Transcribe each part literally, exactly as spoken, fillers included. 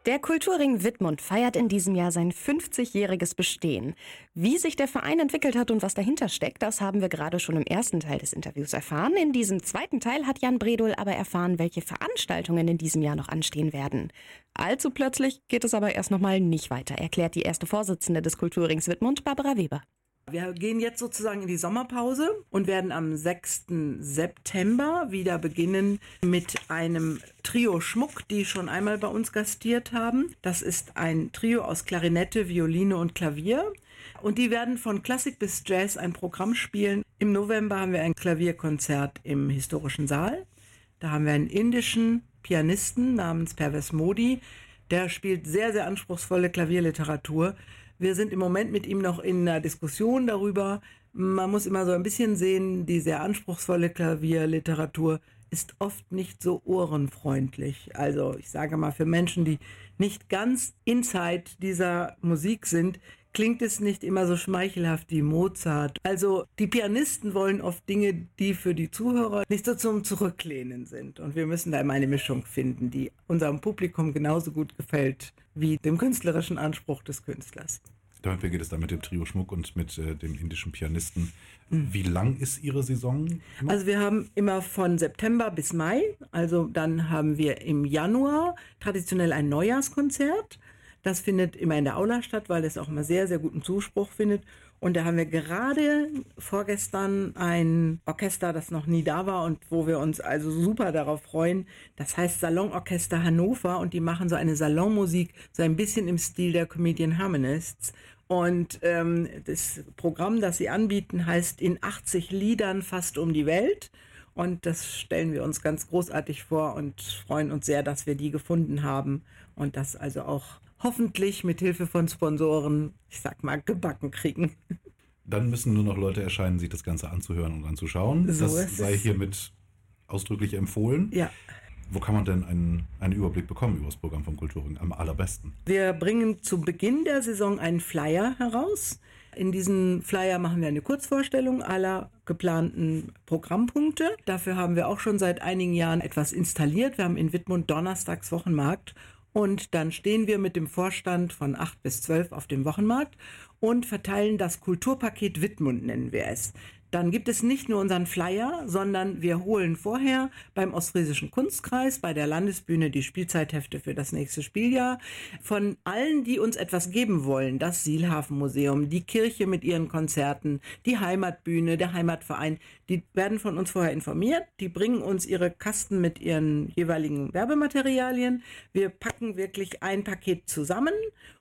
Der Kulturring Wittmund feiert in diesem Jahr sein fünfzigjähriges Bestehen. Wie sich der Verein entwickelt hat und was dahinter steckt, das haben wir gerade schon im ersten Teil des Interviews erfahren. In diesem zweiten Teil hat Jan Bredohl aber erfahren, welche Veranstaltungen in diesem Jahr noch anstehen werden. Allzu plötzlich geht es aber erst noch mal nicht weiter, erklärt die erste Vorsitzende des Kulturrings Wittmund, Barbara Weber. Wir gehen jetzt sozusagen in die Sommerpause und werden am sechsten September wieder beginnen mit einem Trio Schmuck, die schon einmal bei uns gastiert haben. Das ist ein Trio aus Klarinette, Violine und Klavier. Und die werden von Klassik bis Jazz ein Programm spielen. Im November haben wir ein Klavierkonzert im Historischen Saal. Da haben wir einen indischen Pianisten namens Pervez Modi. Der spielt sehr, sehr anspruchsvolle Klavierliteratur. Wir sind im Moment mit ihm noch in einer Diskussion darüber. Man muss immer so ein bisschen sehen, die sehr anspruchsvolle Klavierliteratur ist oft nicht so ohrenfreundlich. Also ich sage mal, für Menschen, die nicht ganz inside dieser Musik sind, klingt es nicht immer so schmeichelhaft wie Mozart. Also die Pianisten wollen oft Dinge, die für die Zuhörer nicht so zum Zurücklehnen sind. Und wir müssen da immer eine Mischung finden, die unserem Publikum genauso gut gefällt wie dem künstlerischen Anspruch des Künstlers. Damit geht es dann mit dem Trio Schmuck und mit äh, dem indischen Pianisten. Wie lang ist Ihre Saison? Also wir haben immer von September bis Mai. Also dann haben wir im Januar traditionell ein Neujahrskonzert. Das findet immer in der Aula statt, weil es auch immer sehr, sehr guten Zuspruch findet. Und da haben wir gerade vorgestern ein Orchester, das noch nie da war und wo wir uns also super darauf freuen. Das heißt Salonorchester Hannover und die machen so eine Salonmusik, so ein bisschen im Stil der Comedian Harmonists. Und ähm, das Programm, das sie anbieten, heißt In achtzig Liedern fast um die Welt. Und das stellen wir uns ganz großartig vor und freuen uns sehr, dass wir die gefunden haben und das also auch hoffentlich mit Hilfe von Sponsoren, ich sag mal, gebacken kriegen. Dann müssen nur noch Leute erscheinen, sich das Ganze anzuhören und anzuschauen. So das sei hiermit ausdrücklich empfohlen. Ja. Wo kann man denn einen, einen Überblick bekommen über das Programm vom Kulturring am allerbesten? Wir bringen zu Beginn der Saison einen Flyer heraus. In diesem Flyer machen wir eine Kurzvorstellung aller geplanten Programmpunkte. Dafür haben wir auch schon seit einigen Jahren etwas installiert. Wir haben in Wittmund donnerstags Wochenmarkt. Und dann stehen wir mit dem Vorstand von acht bis zwölf auf dem Wochenmarkt und verteilen das Kulturpaket Wittmund, nennen wir es. Dann gibt es nicht nur unseren Flyer, sondern wir holen vorher beim Ostfriesischen Kunstkreis, bei der Landesbühne die Spielzeithefte für das nächste Spieljahr. Von allen, die uns etwas geben wollen, das Sielhafenmuseum, die Kirche mit ihren Konzerten, die Heimatbühne, der Heimatverein, die werden von uns vorher informiert. Die bringen uns ihre Kasten mit ihren jeweiligen Werbematerialien. Wir packen wirklich ein Paket zusammen.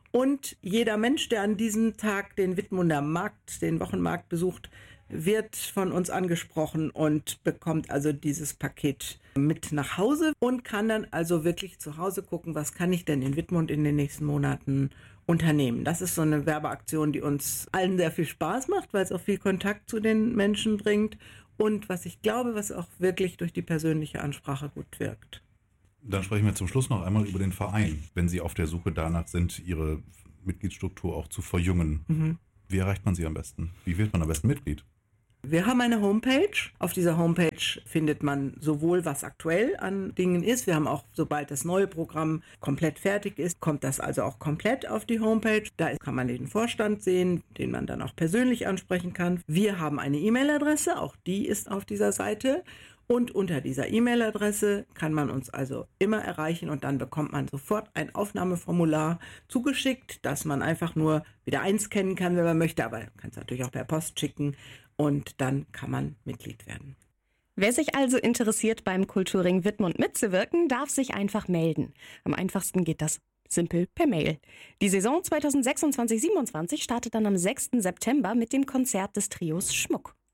Und jeder Mensch, der an diesem Tag den Wittmunder Markt, den Wochenmarkt besucht, wird von uns angesprochen und bekommt also dieses Paket mit nach Hause und kann dann also wirklich zu Hause gucken, was kann ich denn in Wittmund in den nächsten Monaten unternehmen. Das ist so eine Werbeaktion, die uns allen sehr viel Spaß macht, weil es auch viel Kontakt zu den Menschen bringt und was ich glaube, was auch wirklich durch die persönliche Ansprache gut wirkt. Dann sprechen wir zum Schluss noch einmal über den Verein, wenn Sie auf der Suche danach sind, Ihre Mitgliedsstruktur auch zu verjüngen. Mhm. Wie erreicht man sie am besten? Wie wird man am besten Mitglied? Wir haben eine Homepage. Auf dieser Homepage findet man sowohl, was aktuell an Dingen ist. Wir haben auch, sobald das neue Programm komplett fertig ist, kommt das also auch komplett auf die Homepage. Da kann man den Vorstand sehen, den man dann auch persönlich ansprechen kann. Wir haben eine E-Mail-Adresse, auch die ist auf dieser Seite. Und unter dieser E-Mail-Adresse kann man uns also immer erreichen und dann bekommt man sofort ein Aufnahmeformular zugeschickt, das man einfach nur wieder einscannen kann, wenn man möchte, aber man kann es natürlich auch per Post schicken und dann kann man Mitglied werden. Wer sich also interessiert, beim Kulturring Wittmund mitzuwirken, darf sich einfach melden. Am einfachsten geht das simpel per Mail. Die Saison zweitausendsechsundzwanzig siebenundzwanzig startet dann am sechsten September mit dem Konzert des Trios Schmuck.